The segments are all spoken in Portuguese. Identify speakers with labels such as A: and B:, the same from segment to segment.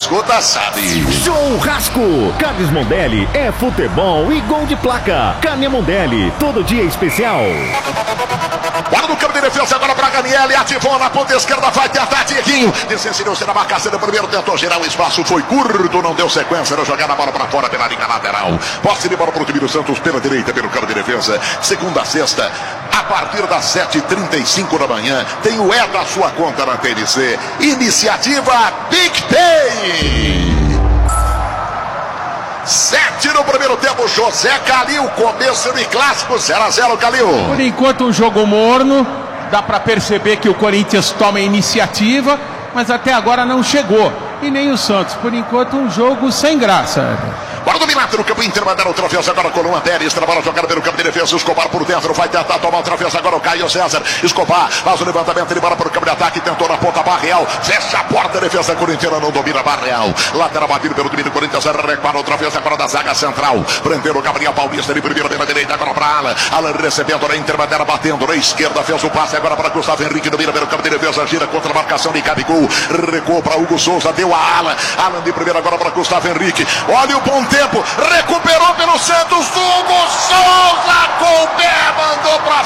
A: escuta sabe.
B: Churrasco! Carnes Mondelli é futebol e gol de placa. Carne Mondelli, todo dia especial.
A: Bola no campo de defesa agora para Ganiele, ativou na ponta esquerda, vai tentar Dieguinho. Desceu-se na marcação do primeiro, tentou girar o espaço, foi curto, não deu sequência, não jogar a bola para fora pela linha lateral. Posse de bola para o time do Santos pela direita, pelo campo de defesa. Segunda a sexta, a partir das 7h35 da manhã, tem o da sua conta na TNC. Iniciativa Big Pay. 7 no primeiro tempo, José Calil, começo de clássico, 0-0, Calil.
C: Por enquanto um jogo morno, dá para perceber que o Corinthians toma a iniciativa, mas até agora não chegou. E nem o Santos, por enquanto um jogo sem graça.
A: Bora dominado no campo Inter, mandaram o troféu agora com o Luan Pérez, trabalha jogada pelo campo de defesa, Escobar por dentro, vai tentar tomar o troféu agora o Caio César, Escobar faz o levantamento, ele bora para o campo de ataque, tentou na ponta, Barreal, fecha a porta, a defesa corintiana não domina, Barreal, lateral batido pelo time do Corinthians, repara o troféu agora da zaga central, prendeu o Gabriel Paulista, ele primeiro pela direita, agora para Alan recebendo na Inter, Bandeira batendo na esquerda, fez o passe agora para Gustavo Henrique, domina pelo campo de defesa, gira contra a marcação de Gabigol, recuou para Hugo Souza, deu a Alan de primeira agora para Gustavo Henrique, olha o bom tempo, recuperou pelo Santos, Hugo Souza com o pé, mandou pra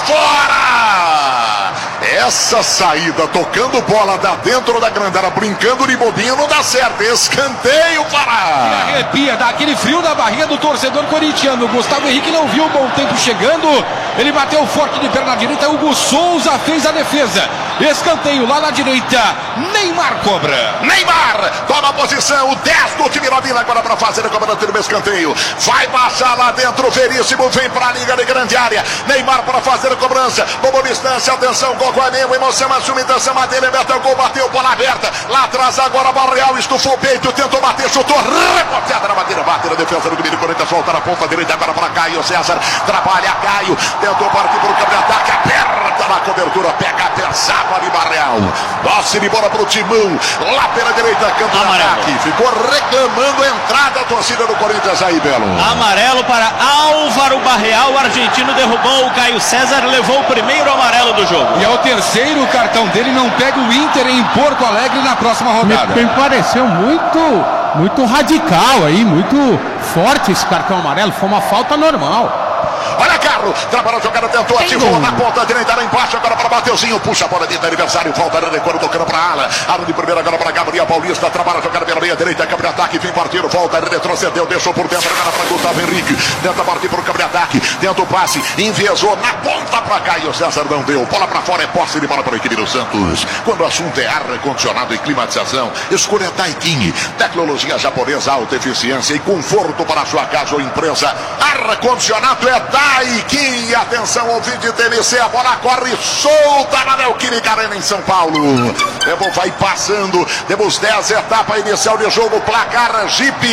A: fora. Essa saída, tocando bola da dentro da grande área, brincando de bobinho, não dá certo. Escanteio para...
D: Arrepia, dá aquele frio na barriga do torcedor corintiano. Gustavo Henrique não viu o bom tempo chegando. Ele bateu forte de perna direita. Hugo Souza fez a defesa. Escanteio lá na direita. Neymar cobra.
A: Neymar toma a posição. O 10 do time Lavina agora para fazer a cobrança do escanteio. Vai baixar lá dentro. Veríssimo vem para a liga de grande área. Neymar para fazer a cobrança. Boa distância. Atenção. Gol com a mesma emoção. Assume a intenção dele. Mete o gol. Bateu. Bola aberta. Lá atrás agora. Barreal estufou o peito. Tentou bater. Chutou. Repoteada na bateria. Bate na defesa do time do Corinthians. Volta na ponta direita agora para Caio César. Trabalha Caio. Tentou partir para o campo de ataque. Aperta na cobertura. Pega pesado ali Barreal. Doce de bola para o Timão. Lá pela direita. Campo de ataque. Ficou reclamando a entrada da torcida do Corinthians aí, Belo.
E: Amarelo para Álvaro Barreal. O argentino derrubou o Caio César. Levou o primeiro amarelo do jogo.
D: E é o terceiro cartão dele. Não pega o Inter em Porto Alegre na próxima rodada.
C: Me pareceu muito radical aí, muito forte esse cartão amarelo. Foi uma falta normal.
A: Olha Carlos, trabalha a jogada, tentou, ativou na ponta direita, lá embaixo, agora para Mateuzinho, puxa a bola dentro do adversário, volta no recuo, tocando para Alan de primeira agora para Gabriel Paulista, trabalha a jogada pela meia direita, campo de ataque, vem partindo, volta, retrocedeu, deixou por dentro, agora para Gustavo Henrique, tenta partir para o campo de ataque, tenta o passe, enviesou na ponta para Caio César, não deu, bola para fora, é posse de bola para a equipe do Santos. Quando o assunto é ar-condicionado e climatização, escolha Daikin, tecnologia japonesa, alta eficiência e conforto para a sua casa ou empresa. Ar-condicionado é Daikin. Atenção, ouvinte TNC, a bola corre solta na Neoquímica Arena em São Paulo. Vai passando, temos 10 etapas inicial de jogo, placar Jeep.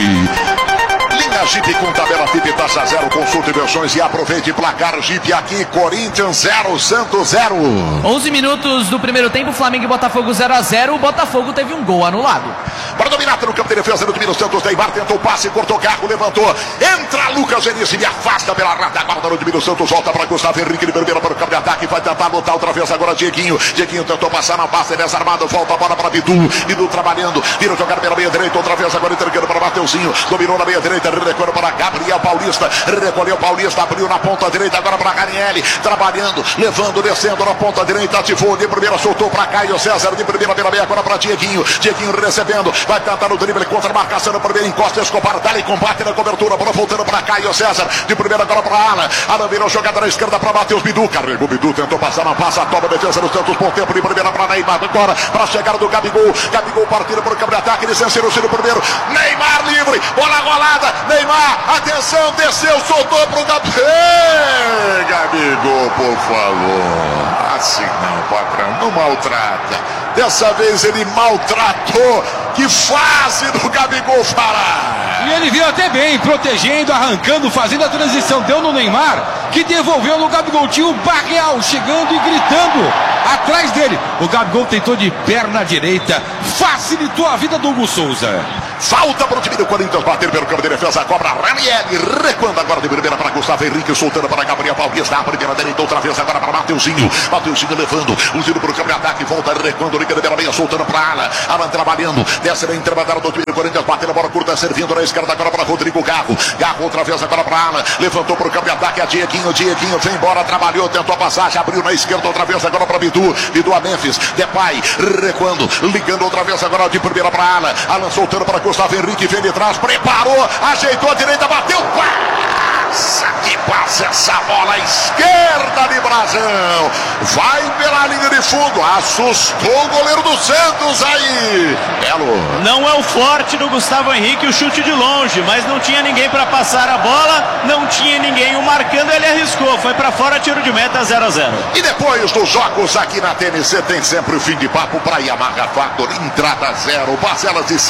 A: Linha Jeep com tabela FIP taxa 0, consulte versões e aproveite placar Jeep aqui, Corinthians 0, Santos 0.
F: 11 minutos do primeiro tempo, Flamengo e Botafogo 0-0, o Botafogo teve um gol anulado.
A: Para dominar no campo de defesa do time do Santos, Neymar tentou o passe, cortou o carro, levantou, entra Lucas Enísio e afasta pela retaguarda do time do Santos, volta para Gustavo Henrique, de primeira para o campo de ataque, vai tentar lutar outra vez agora Dieguinho tentou passar na passe, desarmado, volta a bola para Bidu trabalhando, vira jogar pela meia direita, outra vez agora entregando para Mateuzinho, dominou na meia direita, recuou para Gabriel Paulista, recolheu Paulista, abriu na ponta direita agora para Ganiele, trabalhando, levando, descendo na ponta direita, ativou de primeira, soltou para Caio César, de primeira pela meia agora para Dieguinho recebendo, vai tentar no drible contra a marcação no primeiro, encosta, Escobar, dá-lhe combate na cobertura, bola voltando para Caio César, de primeira agora para Alan virou jogada na esquerda para Matheus Bidu, carregou Bidu, tentou passar na passa, toma a defesa do Santos, bom tempo de primeira para Neymar, agora para a chegada do Gabigol partindo para o campo de ataque, licenciou o primeiro, Neymar livre, bola rolada, Neymar, atenção, desceu, soltou para o Gabigol, por favor, assim não, patrão, não maltrata, dessa vez ele maltratou, que fase do Gabigol parar.
D: E ele veio até bem, protegendo, arrancando, fazendo a transição, deu no Neymar, que devolveu no Gabigol, tinha o Barreal chegando e gritando atrás dele, o Gabigol tentou de perna direita, facilitou a vida do Hugo Souza.
A: Falta para o time do Corinthians bater pelo campo de defesa. Cobra Ranieri. Recuando agora de primeira para Gustavo Henrique. Soltando para Gabriel Paulista. A primeira direita outra vez agora para Mateuzinho. Mateuzinho levando. O tiro para o campo de ataque. Volta recuando. Liga de beira meia. Soltando para Alan. Alan trabalhando. Desce na intermediária do time do Corinthians. Batendo a bola curta. Servindo na esquerda agora para Rodrigo Garro. Garro outra vez agora para Alan. Levantou para o campo de ataque. A Dieguinho. Dieguinho foi embora. Trabalhou. Tentou a passagem. Abriu na esquerda outra vez agora para Bidu. Bidu a Memphis. Depay. Recuando. Ligando outra vez agora de primeira para Alan. Alan soltando para Gustavo Henrique. Vem de trás. Preparou. Ajeitou a direita. Bateu. Passa que passa essa bola à esquerda de Brasão. Vai pela linha de fundo. Assustou o goleiro do Santos aí. Belo.
E: Não é o forte do Gustavo Henrique o chute de longe, mas não tinha ninguém para passar a bola, não tinha ninguém o marcando, ele arriscou, foi para fora, tiro de meta, 0-0.
A: E depois dos jogos aqui na TNC tem sempre o fim de papo para Yamaha Factor, entrada zero, parcelas de R$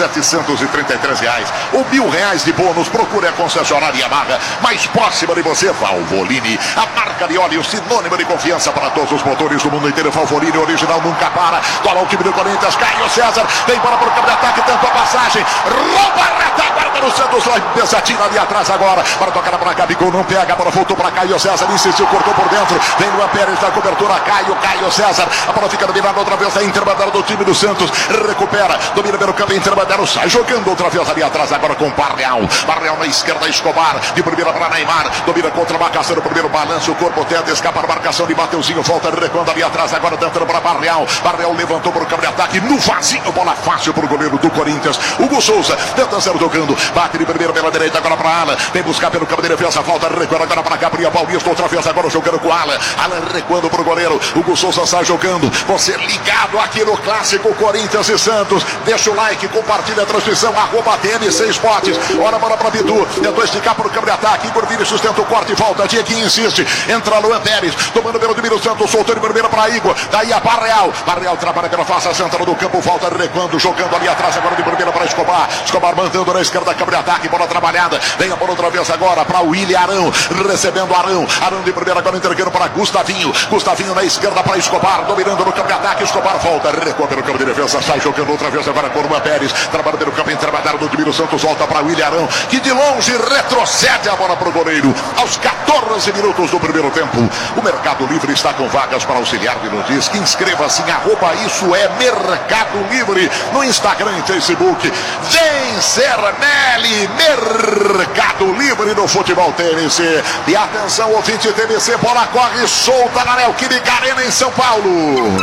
A: 733 ou R$ 1.000 de bônus. Procure a concessionária Yamaha mais próxima de você. Valvoline, a marca de óleo sinônimo de confiança para todos os motores do mundo inteiro. Valvoline original nunca para. Tola o time do Corinthians, Caio César vem para o campo de ataque, tentou a passagem, rouba a retaguarda do Santos, vai pensativa ali atrás agora para tocar para Gabigol, não pega, a bola voltou para Caio César, insistiu, cortou por dentro, vem o Pérez da cobertura, Caio César, a bola fica dominada outra vez, a intermediária do time do Santos, recupera, domina pelo campo, intermediário, sai jogando outra vez ali atrás agora com Barreal na esquerda, Escobar, de primeira para Neymar, domina contra a marcação, o primeiro balanço, o corpo tenta escapar a marcação de Mateuzinho, volta recuando ali atrás agora, tentando para Barreal levantou para o campo de ataque, no vazio, bola fácil para o goleiro do Corinthians, Hugo Souza, tenta ser tocando, bate de primeira pela direita agora para Alan, vem buscar pelo campo de defesa, volta recuando agora para Gabriel Paulista, outra vez agora jogando com Alan recuando para o goleiro, Hugo Souza sai jogando, você ligado aqui no clássico Corinthians e Santos, deixa o like, compartilha a transmissão, @TNC Esportes, olha a bola para Bidu, tentou esticar para o campo de ataque, Igor Vini sustenta o corte, volta, Dieguinho insiste, entra Luan Pérez, tomando pelo time do Santos, soltando de primeira para Igor, daí a Barreal trabalha pela face central do campo, volta recuando, jogando ali atrás agora de primeira para Escobar mandando na esquerda, campo de ataque, bola trabalhada, vem a bola outra vez agora para o William Arão, recebendo Arão de primeira agora entregando para Gustavinho na esquerda para Escobar, dominando no campo de ataque, Escobar volta, recua pelo campo de defesa, sai jogando outra vez agora por Luan Pérez, trabalha pelo campo intermediário do time do Santos, volta para o William Arão, que de longe retrocede a bola para o goleiro, aos 14 minutos do primeiro tempo, o Mercado Livre está com vagas para auxiliar de notícias, inscreva-se em @isso é Mercado Livre no Instagram e Facebook. Vem ser Meli, Mercado Livre no futebol TNC. E atenção, ouvinte TNC, bola corre solta na Neoquímica Arena em São Paulo.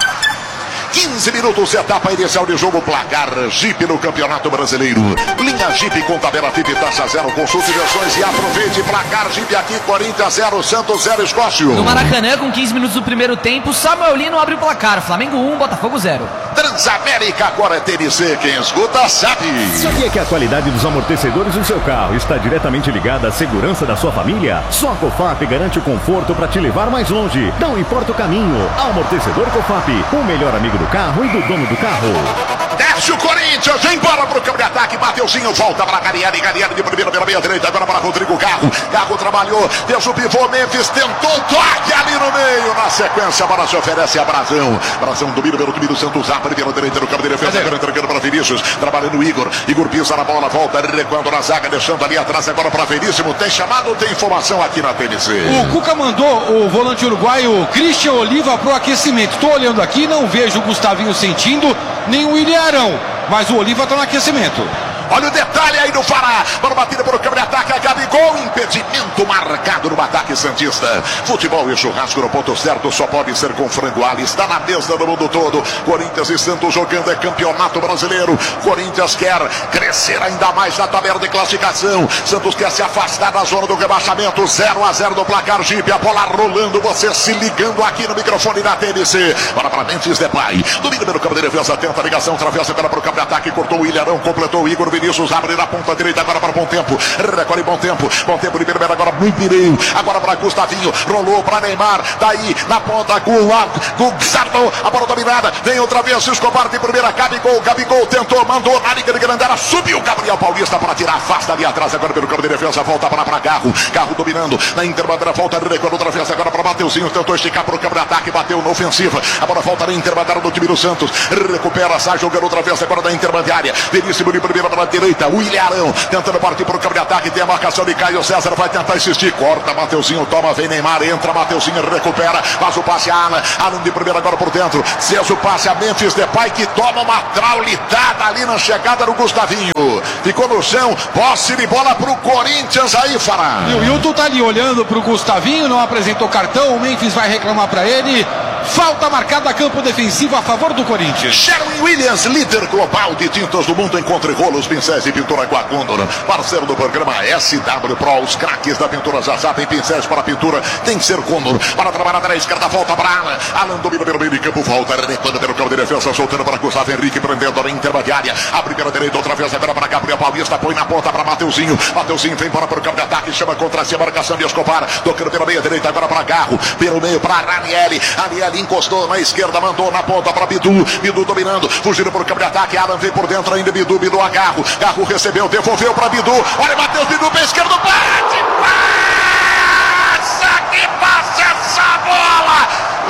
A: 15 minutos, etapa inicial de jogo, placar Jeep no Campeonato Brasileiro. Linha Jeep com tabela FIP, taxa zero, consulte versões e aproveite. Placar Jeep aqui, Corinthians 0, Santos 0, Escócio.
F: No Maracanã, com 15 minutos do primeiro tempo, Samuel Lino abre o placar. Flamengo 1, Botafogo 0.
A: Transamérica, agora é TNC, quem escuta sabe.
B: Sabia que a qualidade dos amortecedores do seu carro está diretamente ligada à segurança da sua família? Só a Cofap garante o conforto para te levar mais longe. Não importa o caminho. Amortecedor Cofap, o melhor amigo do carro e do dono do carro.
A: Desce o Corinthians, vem embora pro campo de ataque, Mateuzinho, volta para Gariani de primeira pela meia direita, agora para Rodrigo Garro trabalhou, fez o pivô, Memphis tentou, toque ali no meio, na sequência a bola se oferece a Brasão domina pelo time do Santos, a primeira direita no campo de defesa, agora entregando para Vinícius, trabalhando o Igor pisa na bola, volta recuando na zaga, deixando ali atrás agora para Veríssimo, tem chamado, tem informação aqui na TNC.
D: O Cuca mandou o volante uruguaio Christian Oliva pro aquecimento, tô olhando aqui, não vejo o Gustavinho sentindo, nem o William Arão, mas o Oliva tá no aquecimento.
A: Olha o detalhe aí do Fará. Para batida por câmera de ataque. A Gabigol. Impedimento marcado no ataque santista. Futebol e churrasco no ponto certo. Só pode ser com frango alho. Está na mesa do mundo todo. Corinthians e Santos jogando. É campeonato brasileiro. Corinthians quer crescer ainda mais na tabela de classificação. Santos quer se afastar da zona do rebaixamento. 0-0 no placar Jeep. A bola rolando. Você se ligando aqui no microfone da TNC. Bola para Memphis Depay. Domina pelo campo de defesa. Tenta a ligação. Travessa agora para o campo de ataque. Cortou o Ilharão. Completou o Igor Vinícius. Abre na ponta direita. Agora para Bom Tempo. Recolhe Bom Tempo. Bom Tempo de primeira. Agora muito direito. Agora para Gustavinho. Rolou para Neymar. Daí na ponta com Sarton. A bola dominada. Vem outra vez. Escobar de primeira. Gabigol tentou. Mandou na liga de grande área. Subiu Gabriel Paulista para tirar. Afasta ali atrás. Agora pelo campo de defesa. Volta para Garro. Garro dominando. Na interbandeira. Volta recuando outra vez. Agora para Mateuzinho. Tentou esticar para o campo de ataque. Bateu na ofensiva. A bola volta na interbandeira do time do Santos. Recupera. Sai jogando outra vez. Agora na interbandeira. Veríssimo de primeira para pela direita, o Ilharão tentando partir para o campo de ataque, tem a marcação de Caio César, vai tentar insistir, corta, Mateuzinho, toma, vem Neymar, entra, Mateuzinho, recupera, faz o passe a Alan de primeira agora por dentro, fez o passe a Memphis Depay, que toma uma traulitada ali na chegada do Gustavinho, ficou no chão, posse de bola para o Corinthians aí, Fará.
D: E o Hilton tá ali olhando para o Gustavinho, não apresentou cartão, o Memphis vai reclamar para ele. Falta marcada, campo defensivo a favor do Corinthians.
A: Sherwin Williams, líder global de tintas do mundo. Encontre rolos, pincéis e pintura com a Condor. Parceiro do programa SW Pro. Os craques da pintura já sabem. Pincéis para pintura tem que ser Condor. Para trabalhar na esquerda, volta para Alan. Alan domina pelo meio de campo, volta. Recuando pelo campo de defesa, soltando para Gustavo Henrique, prendendo na intermediária. Abre pela direita, outra vez agora para Gabriel Paulista. Põe na ponta para Mateuzinho. Mateuzinho vem para o campo de ataque. Chama contra si a marcação de Escobar. Tocando pela meia direita, agora para Garro. Pelo meio para Ranieri. Ranieri encostou na esquerda, mandou na ponta para Bidu. Bidu dominando, fugindo para o campo de ataque. Alan vem por dentro ainda. Bidu a Garro. Garro recebeu, devolveu para Bidu. Olha, Matheus Bidu para a esquerda. Bate! Passa! Que passa essa bola!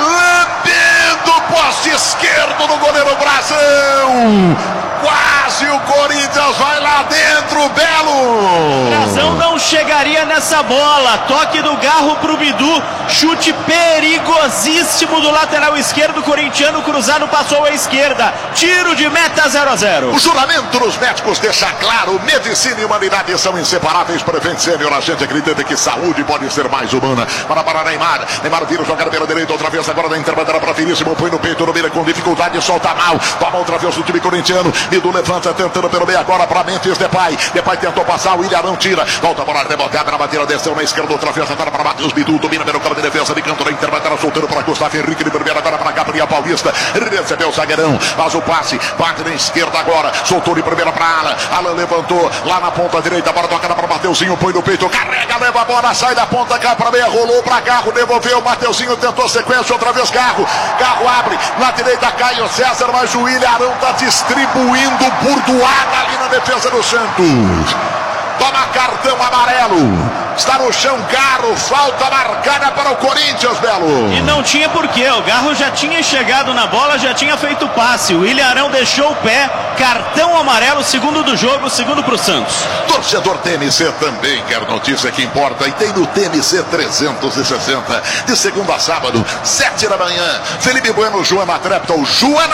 A: Lambendo o poste esquerdo do goleiro Brazão. Quase o Corinthians vai lá dentro, Belo.
E: Brazão não chegaria nessa bola. Toque do Garro pro Bidu. Chute perigosíssimo do lateral esquerdo corintiano. Cruzado, passou à esquerda. Tiro de meta 0-0.
A: O juramento dos médicos deixa claro: medicina e humanidade são inseparáveis. Prevent Sênior, a gente acredita que saúde pode ser mais humana. Para Neymar. Neymar vira jogar pela direita outra vez. Agora na interbandeira para Veríssimo. Põe no peito, no meio com dificuldade. Solta mal. Toma outra vez o time corintiano. Bidu levanta, tentando pelo meio agora para Memphis Depay. Depay tentou passar, o Ilharão tira. Volta a bola rebotada na batida, desceu na esquerda, outra vez agora para Matheus Bidu. Domina pelo campo de defesa, de canto na interbandeira, soltando para Gustavo Henrique de primeira, agora para Gabriel Paulista. Recebeu o zagueirão, faz o passe, bate na esquerda agora, soltou de primeira para Alan. Alan levantou lá na ponta direita, agora toca para Mateuzinho, põe no peito, carrega, leva a bola, sai da ponta, cá para meia, rolou para Garro, devolveu. Mateuzinho tentou sequência, outra vez Garro. Garro abre, na direita Caio César, mas o Ilharão está distribuindo burdoada ali na defesa do Santos. Toma cartão amarelo. Está no chão Garro, falta marcada para o Corinthians, Belo.
E: E não tinha porquê, o Garro já tinha chegado na bola, já tinha feito o passe. O Ilharão deixou o pé, cartão amarelo, segundo do jogo, segundo para o Santos.
A: Torcedor TMC também quer notícia que importa e tem no TMC 360. De segunda a sábado, 7 da manhã. Felipe Bueno, Joana Trepton,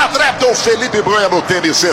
A: Felipe Bueno, TMC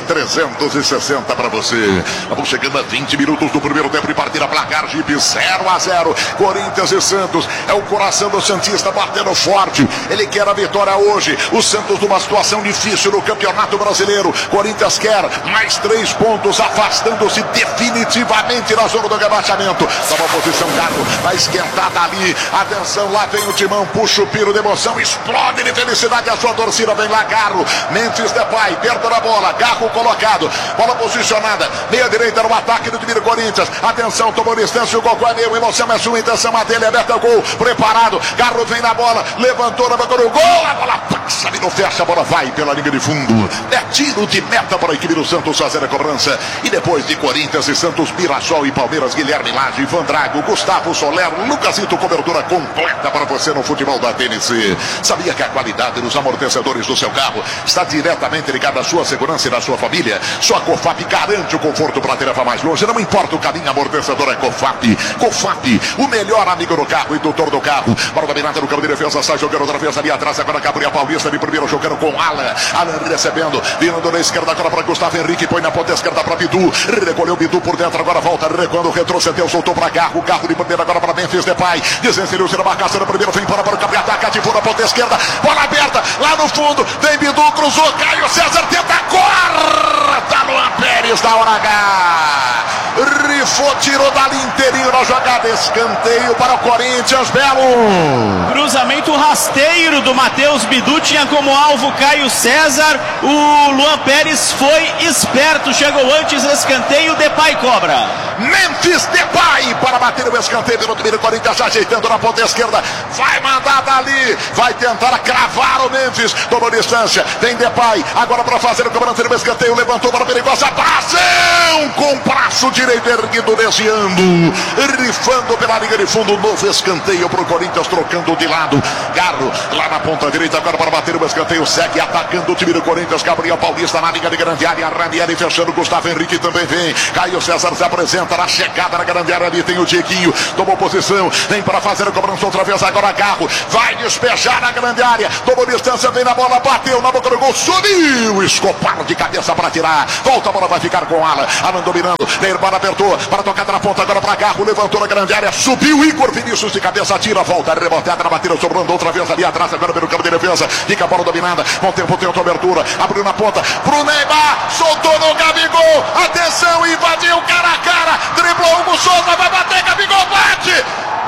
A: 360 para você. Vamos chegando a 20 minutos do primeiro tempo de partida, placar Jeep 0-0. Corinthians e Santos. É o coração do santista batendo forte. Ele quer a vitória hoje. O Santos numa situação difícil no Campeonato Brasileiro. Corinthians quer mais 3 pontos, afastando-se definitivamente na zona do rebaixamento. Toma posição, Garro. Vai esquentada ali. Atenção, lá vem o timão. Puxa o piro de emoção. Explode de felicidade a sua torcida. Vem lá, Garro. Memphis Depay, perto da bola. Garro colocado. Bola posicionada. Meia direita no ataque do time do Corinthians. Atenção, tomou distância. O Gogó é meu. Emoção é sua, intenção a dele. Aberta o gol. Preparado. Garro vem na bola. Levantou na boca do gol. A bola passa. Ele não fecha. A bola vai pela linha de fundo. É tiro de meta para a equipe do Santos fazer a cobrança. E depois de Corinthians e Santos, Mirassol e Palmeiras, Guilherme Lage, Ivan Drago, Gustavo Soler, Lucasito, cobertura completa para você no futebol da TNC. Sabia que a qualidade dos amortecedores do seu carro está diretamente ligada à sua segurança e da sua família? Sua Cofap garante o conforto para te levar mais longe. Não importa o caminho, amortecedor é Cofap. Cofap, o melhor amigo do carro e tutor do carro. Para o dominante no campo de defesa, sai jogando outra vez ali atrás. Agora Gabriel Paulista de primeiro jogando com Alan. Alan recebendo, virando na esquerda agora para Gustavo Henrique. Põe na ponta esquerda para Bidu. Recolheu Bidu por dentro, agora volta. Recuando, retrocedeu, soltou para Garro. Garro de primeira agora para Memphis Depay. Desencilhou-se na marcação no primeiro. Vem para o campo de ataque, ativou na ponta esquerda. Bola aberta, lá no fundo. Vem Bidu, cruzou. Caio César tenta, corta Luan Pérez da hora H. Rifou, tirou dali inteirinho na jogada. Escanteio para o Corinthians, Belo.
E: Cruzamento rasteiro do Matheus Bidu. Tinha como alvo Caio César. O Luan Pérez foi esperto. Chegou antes, escanteio. Depay cobra.
A: Memphis Depay para bater o escanteio pelo time do Corinthians, ajeitando na ponta esquerda. Vai mandar dali. Vai tentar cravar o Memphis. Tomou distância. Vem Depay agora para fazer o cobrança do escanteio. Levantou para a perigosa. Pração com Pração. braço direito erguido, desviando, rifando pela linha de fundo, novo escanteio pro Corinthians, trocando de lado. Garro lá na ponta direita, agora para bater o escanteio, segue atacando o time do Corinthians. Gabriel Paulista na linha de grande área, Ranieri fechando, Gustavo Henrique também vem. Caio César se apresenta na chegada na grande área, ali tem o Dieguinho, tomou posição, vem para fazer a cobrança outra vez, agora Garro vai despejar na grande área, tomou distância, vem na bola, bateu na boca do gol, subiu, Escobar de cabeça para tirar, volta, a bola vai ficar com Alan dominando, Neymar apertou para tocar na ponta, agora para Garro, levantou na grande área, subiu, Igor Vinícius de cabeça, tira, volta, reboteada na batida, sobrando outra vez ali atrás, agora pelo campo de defesa, fica a bola dominada, bom tempo, tem outra abertura, abriu na ponta, pro Neymar, soltou no Gabigol, atenção, invadiu cara a cara, driblou Hugo Souza, vai bater, Gabigol bate!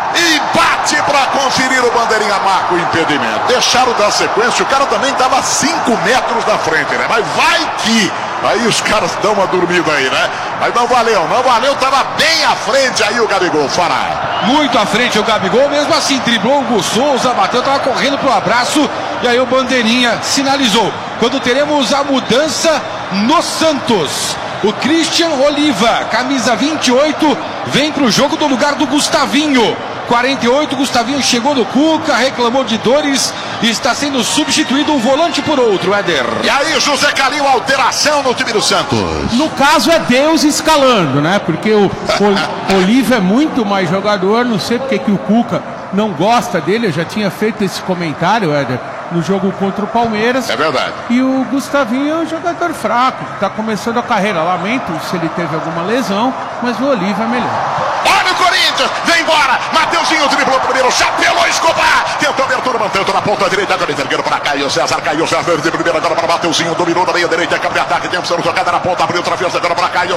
A: E bate para conferir o bandeirinha, marca o impedimento. Deixaram dar sequência, o cara também estava a 5 metros da frente, né? Mas vai que... Aí os caras dão uma dormida aí, né? Mas não valeu, tava bem à frente aí o Gabigol, Fará.
D: Muito à frente o Gabigol, mesmo assim, driblou o Hugo Souza, bateu, tava correndo pro abraço, e aí o bandeirinha sinalizou. Quando teremos a mudança no Santos, o Christian Oliva, camisa 28, vem pro jogo do lugar do Gustavinho. 48, Gustavinho chegou no Cuca, reclamou de dores e está sendo substituído um volante por outro, Éder.
A: E aí, José Calil, alteração no time do Santos.
C: No caso é Deus escalando, né? Porque o Oliva é muito mais jogador, não sei porque que o Cuca não gosta dele, eu já tinha feito esse comentário, Éder, no jogo contra o Palmeiras.
A: É verdade.
C: E o Gustavinho é um jogador fraco, que está começando a carreira. Lamento se ele teve alguma lesão, mas o Oliva é melhor.
A: Olha o Corinthians, vem embora, Mateuzinho driblou primeiro, chapelou Escobar, tentou abertura, mantendo na ponta direita, agora entregando para Caio César de primeiro, agora para Mateuzinho, dominou na meia direita, campo de ataque, tempo sendo jogada na ponta, abriu outra vez, agora para Caio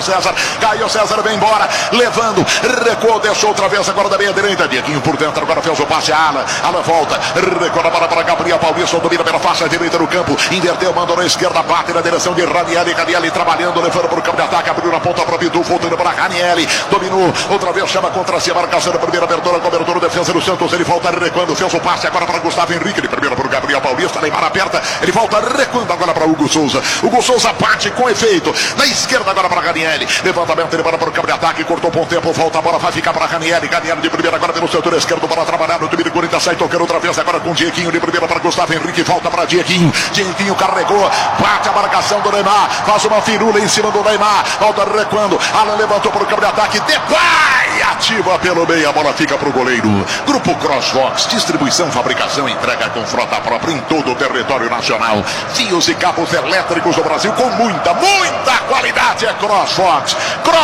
A: César vem embora, levando, recuou, deixou outra vez, agora da meia direita, Dieguinho por dentro, agora fez o passe a Alan volta, recuou a bola para Gabriel Paulista, domina pela faixa direita do campo, inverteu, mandou na esquerda, bate na direção de Ranieri trabalhando, levando para o campo de ataque, abriu na ponta para Bidu, voltando para Ranieri, dominou, outra vez chama contra si, marcação da primeira abertura, cobertura, defesa do Santos, ele volta recuando, fez o passe agora para Gustavo Henrique, de primeiro para o Gabriel Paulista, Neymar aperta, ele volta recuando agora para Hugo Souza bate com efeito, na esquerda agora para Ranieri, levantamento, ele para o campo de ataque, cortou bom tempo, volta a bola, vai ficar para Ranieri de primeira agora pelo setor esquerdo, para trabalhar no time do Corinthians, sai tocando outra vez agora com Dieguinho, de primeira para Gustavo Henrique, volta para Dieguinho carregou, bate a marcação do Neymar, faz uma firula em cima do Neymar, volta recuando, Alan levantou para o campo de ataque, Depay ativa pelo meio, a bola fica para o goleiro. Grupo CrossFox, distribuição, fabricação, entrega com frota própria em todo o território nacional, fios e cabos elétricos do Brasil com muita qualidade, é CrossFox.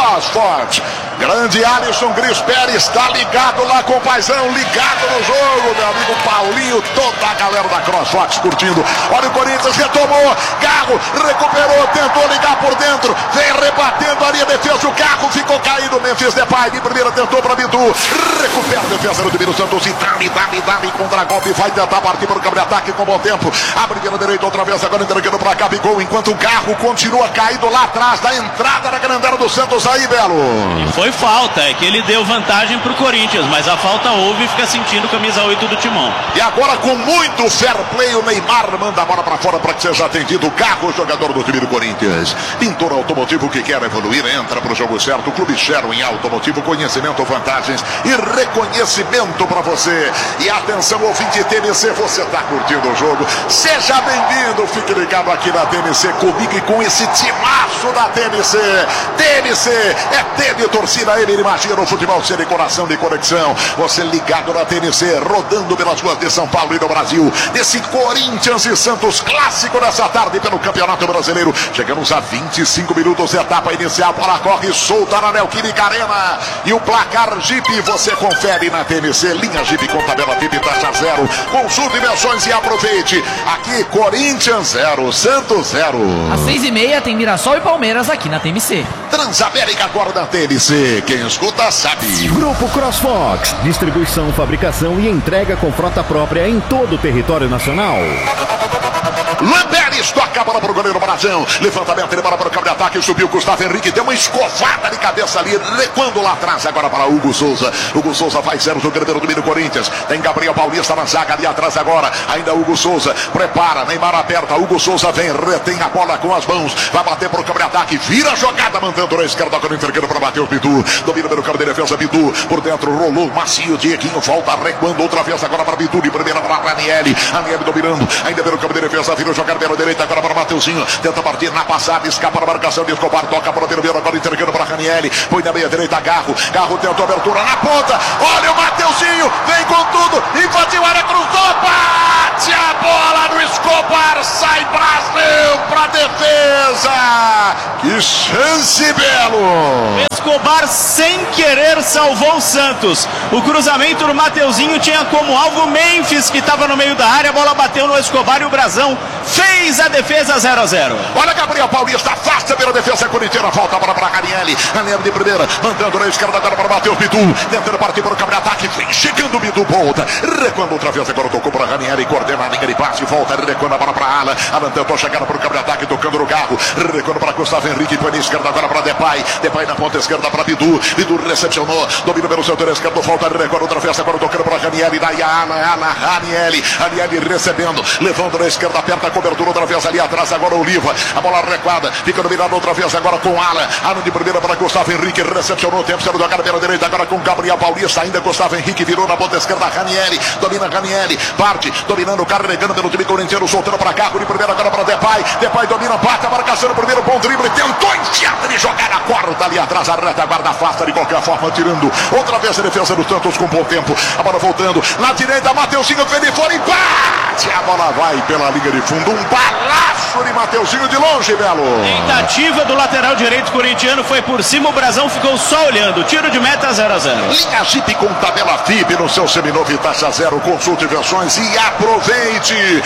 A: Grande Alisson Gris Pérez está ligado lá com o paizão, ligado no jogo, meu amigo Paulinho, toda a galera da CrossFox curtindo. Olha o Corinthians, retomou, Garro recuperou, tentou ligar por dentro, vem rebatendo ali a defesa, o Garro ficou caído, Memphis Depay de primeira tentou para Bidu, recupera a defesa do time do Santos e dá-me contra-golpe, vai tentar partir para o campo de ataque com bom tempo, abre pela direita outra vez, agora entregando para Gabigol, enquanto o Garro continua caído lá atrás da entrada da grande área do Santos aí, Belo.
E: E foi falta, é que ele deu vantagem pro Corinthians, mas a falta houve e fica sentindo camisa 8 do Timão.
A: E agora com muito fair play, o Neymar manda a bola para fora para que seja atendido o Garro, jogador do time do Corinthians. Pintor automotivo que quer evoluir, entra pro jogo certo, Clube Sherwin Automotivo, conhecimento, vantagens e reconhecimento para você. E atenção, ouvinte TMC, você tá curtindo o jogo, seja bem-vindo, fique ligado aqui na TMC comigo e com esse timaço da TMC. TMC é T de torcida, ele imagina o futebol ser de coração de conexão. Você ligado na TMC, rodando pelas ruas de São Paulo e do Brasil, desse Corinthians e Santos clássico nessa tarde pelo Campeonato Brasileiro. Chegamos a 25 minutos, etapa inicial, bola corre solta na Neoquímica Arena e o placar Jeep você confere na TMC, linha Jeep com tabela VIP, taxa zero, consulte versões e aproveite. Aqui Corinthians 0, Santos 0.
F: Às 6h30 tem Mirassol e Palmeiras aqui na TMC.
A: Transamérica agora na TMC, quem escuta sabe.
B: Grupo CrossFox, distribuição, fabricação e entrega com frota própria em todo o território nacional.
A: Luan Pérez toca a bola pro goleiro Brazão. Levantamento, ele bola para o campo de ataque. Subiu Gustavo Henrique, deu uma escovada de cabeça ali, recuando lá atrás. Agora para Hugo Souza. Hugo Souza faz 0 do grande domínio Corinthians. Tem Gabriel Paulista na zaga ali atrás agora. Ainda Hugo Souza prepara. Neymar aperta. Hugo Souza vem, retém a bola com as mãos. Vai bater pro campo de ataque. Vira a jogada, mantendo na esquerda. Agora entregando para Matheus Bidu. Domina pelo campo de defesa. Bidu por dentro, rolou macio. Dieguinho volta recuando outra vez agora para Bidu. De primeira para Ranieri. Ranieri dominando. Ainda pelo campo de defesa. Vira jogar pela direita agora para Mateuzinho. Tenta partir na passada. Escapa na marcação de Escobar. Toca para o primeiro. Agora entregando para Ranieri. Põe na meia direita. Garro. Garro tentou abertura na ponta. Olha o Mateuzinho. Vem com tudo. Invadiu a área. Cruzou. Bate a bola no Escobar. Sai Brasil para defesa. Que chance, Belo.
E: Escobar sem querer salvou o Santos. O cruzamento do Mateuzinho tinha como alvo Memphis, que estava no meio da área. A bola bateu no Escobar e o Brazão fez a defesa 0-0.
A: Olha Gabriel Paulista, afasta pela defesa corintiana. Falta a bola para Ranieri. Ranieri de primeira, mandando na esquerda agora para Matheus Bidu. Tentando partir para o campo de ataque. Vem chegando o Bidu, volta. Recuando outra vez, agora tocou para Ranieri. Coordena a linha de passe, volta. Recuando a bola para Alan. Alan tentou chegar para o campo de ataque, tocando no Garro. Recuando para Gustavo Henrique. Põe na esquerda agora para Depay. Depay na ponta esquerda para Bidu. Bidu recepcionou. Domina pelo setor esquerdo. Falta. Recuando outra vez, agora tocando para Ranieri. Daí a Alan. Ranieri. Ranieri recebendo. Levando na esquerda, aperta a cobertura outra vez ali atrás. Agora o Oliva. A bola recuada. Fica dominado outra vez agora com Alan. Alan de primeira para Gustavo Henrique. Recepcionou o tempo. Saiu do cara pela direita agora com Gabriel Paulista. Ainda Gustavo Henrique virou na ponta esquerda. Ranieri. Domina Ranieri. Parte. Dominando, carregando pelo time corintiano. Soltando para Carro. De primeira agora para Depay. Depay domina. Bate a marcação. Primeiro bom drible. Tentou enfiada de jogar a corda ali atrás. A retaguarda afasta de qualquer forma. Tirando outra vez a defesa do Santos com bom tempo. A bola voltando. Na direita. Mateuzinho vem de fora. Empate. A bola vai pela linha de fundo. Um balaço de Mateuzinho de longe, Belo.
E: Tentativa do lateral direito corintiano. Foi por cima. O Brazão ficou só olhando. Tiro de meta 0-0.
A: Linha Jeep com tabela FIP no seu seminovo e taxa zero. Consulte versões e aproveite.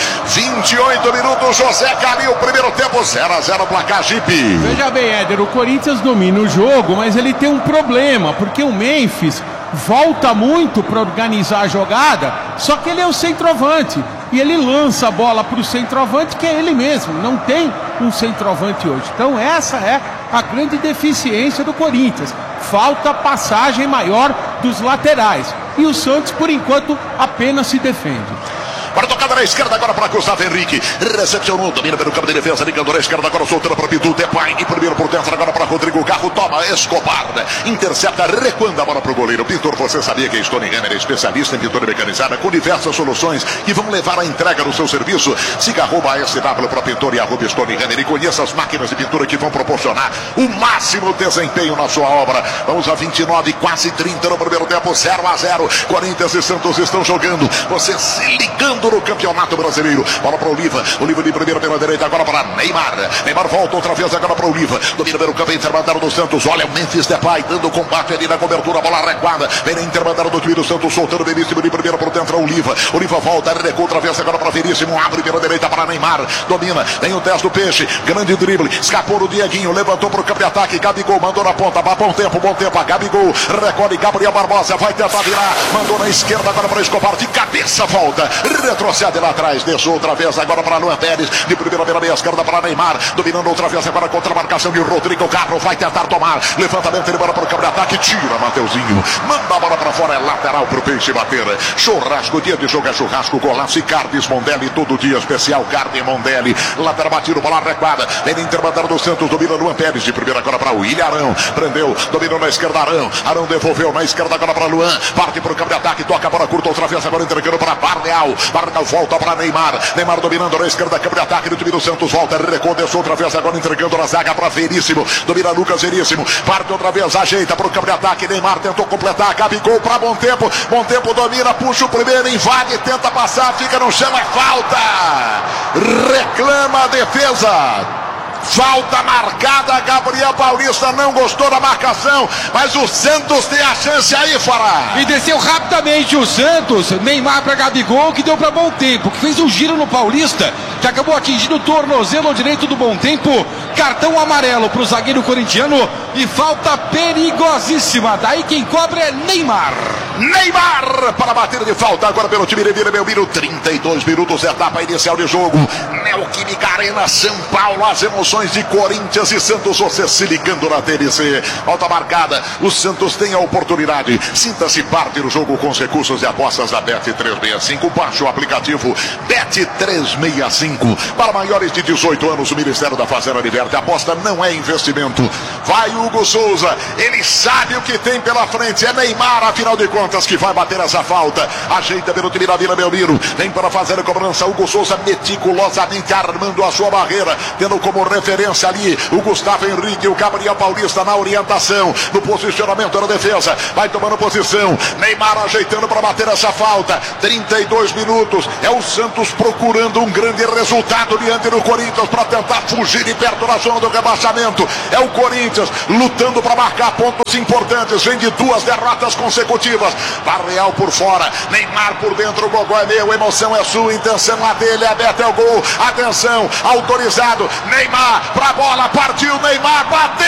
A: 28 minutos. José Calil. Primeiro tempo 0-0 placar Jeep.
C: Veja bem, Éder, o Corinthians domina o jogo, mas ele tem um problema, porque o Memphis volta muito para organizar a jogada, só que ele é o centroavante e ele lança a bola para o centroavante, que é ele mesmo. Não tem um centroavante hoje. Então essa é a grande deficiência do Corinthians. Falta passagem maior dos laterais. E o Santos, por enquanto, apenas se defende.
A: Para tocada na esquerda agora para Gustavo Henrique. Recepcionou, domina pelo campo de defesa, ligando na esquerda agora, soltando para Bidu. Depay de primeiro por dentro agora para Rodrigo Garro. Toma Escobar, intercepta, recuando a bola para o goleiro. Pintor, você sabia que a Stone Hammer é especialista em pintura mecanizada com diversas soluções que vão levar a entrega do seu serviço? Siga @SW para Pintor e @Stone Hammer e conheça as máquinas de pintura que vão proporcionar o máximo desempenho na sua obra. Vamos a 29, quase 30 no primeiro tempo, 0-0. Corinthians e Santos estão jogando. Você se ligando no Campeonato Brasileiro. Bola para Oliva. Oliva de primeira pela direita agora para Neymar. Neymar volta outra vez agora para Oliva. Domina pelo campo intermediário do Santos. Olha o Memphis Depay dando combate ali na cobertura. Bola recuada. Vem na intermediário do time do Santos. Soltando Veríssimo de primeira por dentro. Oliva. Oliva volta. Recua outra vez agora para Veríssimo. Abre pela direita para Neymar. Domina. Tem o 10 do Peixe. Grande drible. Escapou do Dieguinho. Levantou para o campo de ataque. Gabigol mandou na ponta. Bom tempo. A Gabigol. Recolhe Gabriel Barbosa. Vai tentar virar. Mandou na esquerda agora para Escobar. De cabeça volta. Retrocede lá atrás, deixou outra vez agora para Luan Pérez, de primeira pela meia esquerda para Neymar, dominando outra vez agora contra a marcação de Rodrigo Garro, vai tentar tomar, levantamento, ele bola para o campo de ataque, tira Mateuzinho, manda a bola para fora, é lateral para o Peixe bater. Churrasco, dia de jogo é churrasco, golaço e Carnes Mondelli, todo dia especial, Carnes Mondelli, lateral batido, bola recuada, vem intermediário do Santos, domina Luan Pérez, de primeira agora para o William Arão, prendeu, dominou na esquerda Arão devolveu na esquerda agora para Luan, parte para o campo de ataque, toca a bola curta outra vez agora entregando para Barneal volta para Neymar dominando na esquerda, campo de ataque do time do Santos, volta, recua, desceu outra vez agora entregando na zaga para Veríssimo, domina Lucas Veríssimo, parte outra vez, ajeita para o campo de ataque, Neymar tentou completar, Gabigol para bom tempo domina, puxa o primeiro, invade, tenta passar, fica no chão, é falta, reclama a defesa. Falta marcada, Gabriel Paulista não gostou da marcação, mas o Santos tem a chance aí, Fará.
D: E desceu rapidamente o Santos, Neymar para Gabigol, que deu para bom tempo, que fez um giro no Paulista, que acabou atingindo o tornozelo direito do bom tempo cartão amarelo para o zagueiro corintiano e falta perigosíssima. Daí quem cobra é Neymar.
A: Neymar para bater de falta agora pelo time de Vila Belmiro. 32 minutos, etapa inicial de jogo. Neoquímica Arena, São Paulo. As emoções de Corinthians e Santos, você se ligando na TNC. Falta marcada, o Santos tem a oportunidade. Sinta-se parte do jogo com os recursos e apostas da Bet365. Baixe o aplicativo Bet365. Para maiores de 18 anos, o Ministério da Fazenda liberte. A aposta não é investimento. Vai Hugo Souza, ele sabe o que tem pela frente. É Neymar, afinal de contas, que vai bater essa falta. Ajeita pelo time da Vila Belmiro. Vem para fazer a cobrança. Hugo Souza meticulosamente armando a sua barreira, tendo como referência ali o Gustavo Henrique e o Gabriel Paulista na orientação, no posicionamento da defesa. Vai tomando posição. Neymar ajeitando para bater essa falta. 32 minutos. É o Santos procurando um grande resultado diante do Corinthians para tentar fugir de perto da zona do rebaixamento. É o Corinthians lutando para marcar pontos importantes. Vem de 2 derrotas consecutivas. Barreal por fora, Neymar por dentro. O gogó é meu, emoção é sua, intenção a dele, é Beto, é o gol. Atenção, autorizado. Neymar pra bola, partiu. Neymar bateu.